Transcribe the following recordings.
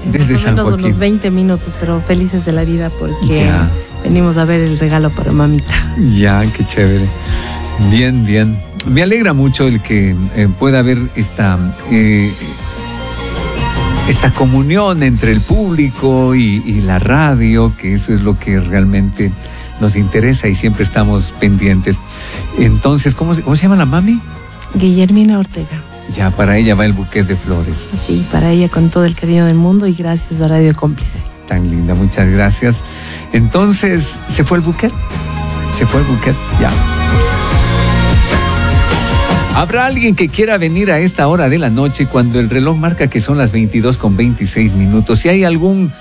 Desde Más o San menos Joaquín. unos 20 minutos, pero felices de la vida porque Ya. venimos a ver el regalo para mamita. Ya, qué chévere. Bien, bien. Me alegra mucho el que pueda haber esta comunión entre el público y la radio, que eso es lo que realmente nos interesa y siempre estamos pendientes. Entonces, ¿cómo se llama la mami? Guillermina Ortega. Ya, para ella va el buquete de flores. Sí, para ella con todo el cariño del mundo y gracias a Radio Cómplice. Tan linda, muchas gracias. Entonces, ¿se fue el buquete? ¿Se fue el buquete? Ya. ¿Habrá alguien que quiera venir a esta hora de la noche cuando el reloj marca que son las 22:26? Si hay algún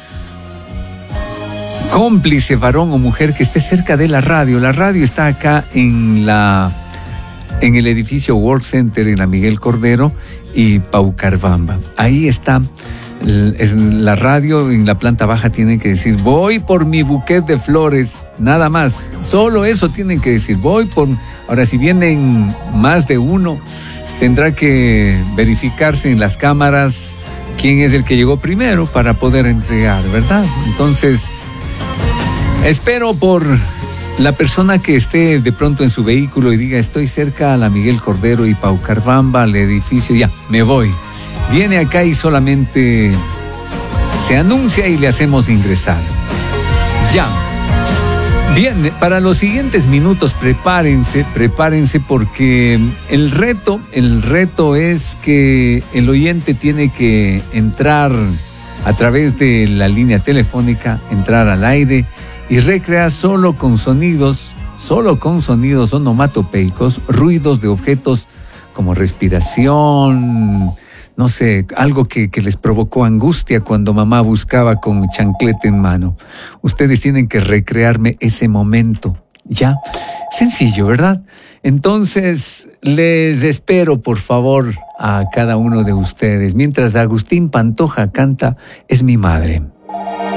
cómplice, varón o mujer que esté cerca de la radio está acá en el edificio Work Center en la Miguel Cordero y Paucarbamba. Ahí está la radio, en la planta baja tienen que decir, voy por mi buquete de flores, nada más. Solo eso tienen que decir, voy por... Ahora, si vienen más de uno, tendrá que verificarse en las cámaras quién es el que llegó primero para poder entregar, ¿verdad? Entonces, espero por la persona que esté de pronto en su vehículo y diga, estoy cerca a la Miguel Cordero y Paucarbamba, al edificio, ya, me voy. Viene acá y solamente se anuncia y le hacemos ingresar. Ya. Bien, para los siguientes minutos prepárense porque el reto es que el oyente tiene que entrar a través de la línea telefónica, entrar al aire y recrear solo con sonidos onomatopeicos, ruidos de objetos como respiración, no sé, algo que les provocó angustia cuando mamá buscaba con chanclete en mano. Ustedes tienen que recrearme ese momento, ¿ya? Sencillo, ¿verdad? Entonces, les espero, por favor, a cada uno de ustedes. Mientras Agustín Pantoja canta, Es mi madre.